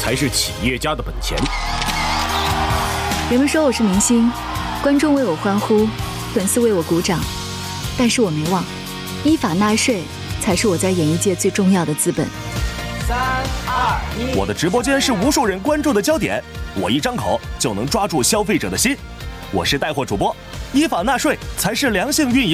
才是企业家的本钱。 人们说我是明星，观众为我欢呼，粉丝为我鼓掌，但是我没忘，依法纳税才是我在演艺界最重要的资本。 3、2、1， 我的直播间是无数人关注的焦点，我一张口就能抓住消费者的心。我是带货主播，依法纳税才是良性运营。